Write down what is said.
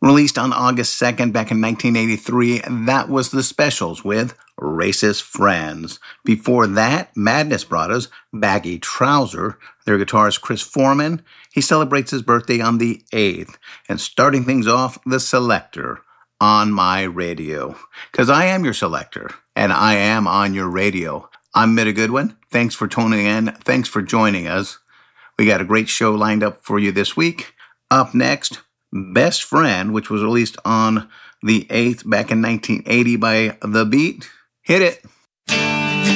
Released on August 2nd back in 1983, that was The Specials with Racist Friends. Before that, Madness brought us Baggy Trouser. Their guitarist Chris Foreman, he celebrates his birthday on the 8th. And starting things off, The Selector on my radio. Because I am your selector, and I am on your radio. I'm Mitta Goodwin. Thanks for tuning in. Thanks for joining us. We got a great show lined up for you this week. Up next, Best Friend, which was released on the 8th back in 1980 by The Beat. Hit it.